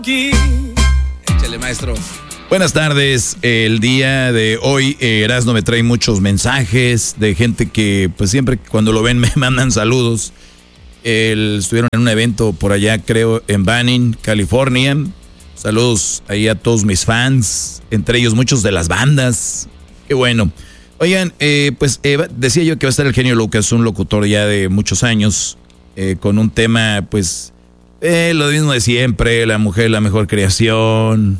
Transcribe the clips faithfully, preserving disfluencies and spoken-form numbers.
Échale, maestro. Buenas tardes. El día de hoy eh, Erasmo me trae muchos mensajes de gente que pues siempre cuando lo ven me mandan saludos. El, estuvieron en un evento por allá, creo, en Banning, California. Saludos ahí a todos mis fans, entre ellos muchos de las bandas. Qué bueno. Oigan, eh, pues eh, decía yo que va a estar el genio Lucas, un locutor ya de muchos años, eh, con un tema, pues, eh, lo mismo de siempre, la mujer, la mejor creación.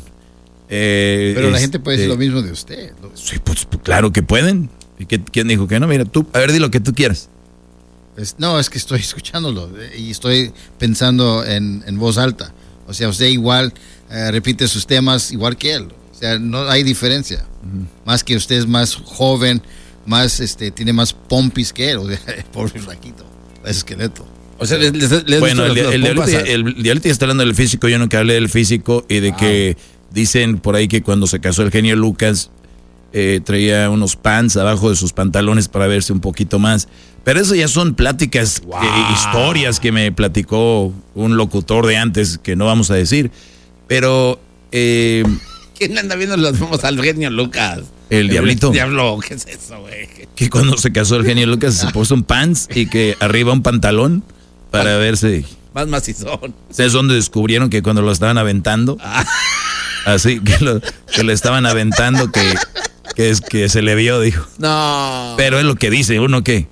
Eh, Pero la es, gente puede decir eh, lo mismo de usted, ¿no? Sí, pues claro que pueden. ¿Y qué, quién dijo que no? Mira, tú, a ver, di lo que tú quieras. Es, no, es que estoy escuchándolo eh, y estoy pensando en, en voz alta. O sea, usted igual eh, repite sus temas igual que él. O sea, no hay diferencia. Uh-huh. Más que usted es más joven, más, este, tiene más pompis que él. O sea, pobre flaquito, es esqueleto. O sea, les, les, les bueno, el, el, el, a... el diablito ya está hablando del físico, yo nunca hablé del físico y de wow. que dicen por ahí que cuando se casó el genio Lucas eh, traía unos pants abajo de sus pantalones para verse un poquito más. Pero eso ya son pláticas, wow. eh, historias que me platicó un locutor de antes que no vamos a decir. Pero... Eh, ¿quién anda viendo los vamos al genio Lucas? El diablito. El diablo, ¿qué es eso, güey? Que cuando se casó el genio Lucas se puso un pants y que arriba un pantalón para verse... Más macizón. ¿Sabes dónde descubrieron que cuando lo estaban aventando? Ah. Así, que lo, que lo estaban aventando, que, que, es, que se le vio, dijo. No. Pero es lo que dice, ¿uno qué?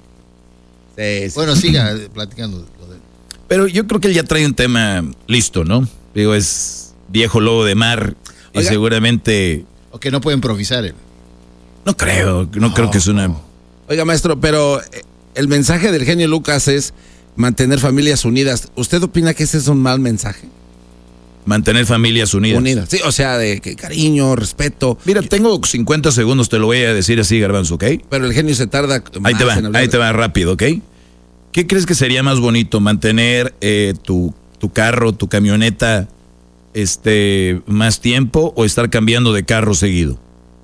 Sí, sí. Bueno, siga platicando. Pero yo creo que él ya trae un tema listo, ¿no? Digo, es viejo lobo de mar. Oiga. Y seguramente... O que no puede improvisar él. No creo, no oh, creo que es una... Oiga, maestro, pero el mensaje del genio Lucas es mantener familias unidas. ¿Usted opina que ese es un mal mensaje? Mantener familias unidas. Unidas, sí, o sea, de que cariño, respeto. Mira, tengo cincuenta segundos, te lo voy a decir así, Garbanzo, ¿ok? Pero el genio se tarda más ahí te va, en hablar. Ahí te va rápido, ¿ok? ¿Qué crees que sería más bonito? ¿Mantener eh, tu, tu carro, tu camioneta este, más tiempo o estar cambiando de carro seguido?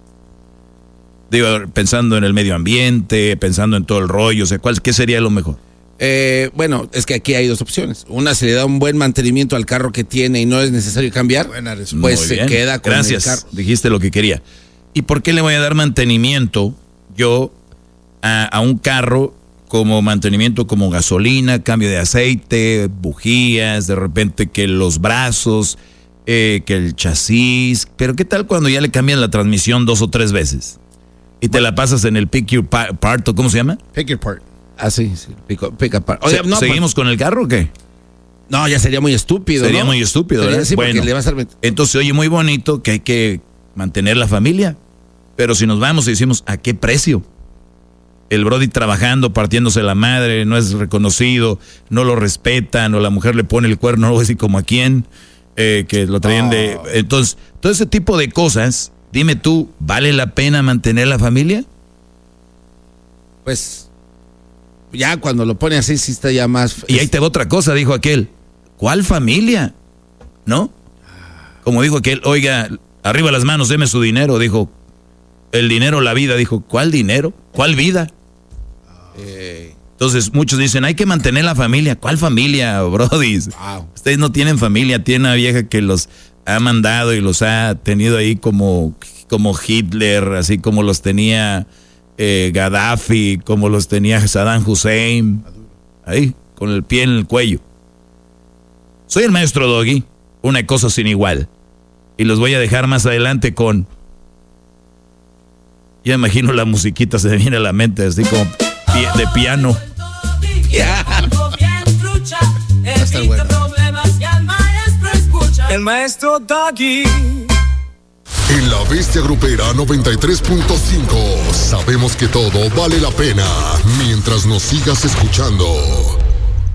Digo, pensando en el medio ambiente, pensando en todo el rollo, o sea, ¿cuál, ¿qué sería lo mejor? Eh, bueno, es que aquí hay dos opciones. Una, se le da un buen mantenimiento al carro que tiene y no es necesario cambiar, pues Muy se bien. queda con Gracias, el carro. Dijiste lo que quería. ¿Y por qué le voy a dar mantenimiento yo a, a un carro como mantenimiento como gasolina, cambio de aceite, bujías, de repente que los brazos, eh, que el chasis? Pero ¿qué tal cuando ya le cambian la transmisión dos o tres veces? Y te la pasas en el pick your part, ¿cómo se llama? Pick your part. Ah, sí, sí, pick, pick apart. Oye, no, ¿seguimos por... con el carro o qué? No, ya sería muy estúpido. Sería ¿no? muy estúpido, sería, ¿verdad? Sí, bueno, le va a estar... entonces oye muy bonito que hay que mantener la familia. Pero si nos vamos y decimos, ¿a qué precio? El brody trabajando, partiéndose la madre, no es reconocido, no lo respetan, o la mujer le pone el cuerno, no voy a decir como a quién, eh, que lo traían oh. de... Entonces, todo ese tipo de cosas, dime tú, ¿vale la pena mantener la familia? Pues... ya cuando lo pone así, sí está ya más... Y ahí te va otra cosa, dijo aquel. ¿Cuál familia? ¿No? Como dijo aquel, oiga, arriba las manos, deme su dinero. Dijo, el dinero, la vida. Dijo, ¿cuál dinero? ¿Cuál vida? Eh, entonces muchos dicen, hay que mantener la familia. ¿Cuál familia, brodis? Wow. Ustedes no tienen familia, tienen una vieja que los ha mandado y los ha tenido ahí como, como Hitler, así como los tenía... Eh, Gaddafi, como los tenía Saddam Hussein, ahí, con el pie en el cuello. Soy el maestro Doggy, una cosa sin igual. Y los voy a dejar más adelante con... Ya imagino la musiquita, se me viene a la mente, así como pi- de piano. Yeah. Va a estar bueno. El maestro Doggy. En La Bestia Grupera noventa y tres punto cinco sabemos que todo vale la pena mientras nos sigas escuchando.